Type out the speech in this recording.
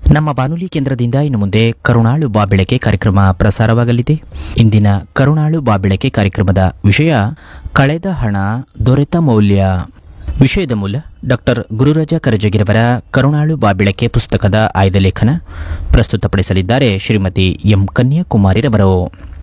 ನಮ್ಮ ಬಾನುಲಿ ಕೇಂದ್ರದಿಂದ ಇನ್ನು ಮುಂದೆ ಕರುಣಾಳು ಬಾಬೆಳಕೆ ಕಾರ್ಯಕ್ರಮ ಪ್ರಸಾರವಾಗಲಿದೆ. ಇಂದಿನ ಕರುಣಾಳು ಬಾಬೆಳಕೆ ಕಾರ್ಯಕ್ರಮದ ವಿಷಯ ಕಳೆದ ಹಣ ದೊರೆತ ಮೌಲ್ಯ. ವಿಷಯದ ಮೂಲ ಡಾಕ್ಟರ್ ಗುರುರಾಜ ಕರಜಗಿರವರ ಕರುಣಾಳು ಬಾಬೆಳಕೆ ಪುಸ್ತಕದ ಆಯ್ದ ಲೇಖನ ಪ್ರಸ್ತುತಪಡಿಸಲಿದ್ದಾರೆ ಶ್ರೀಮತಿ ಎಂ ಕನ್ಯಾಕುಮಾರಿರವರು.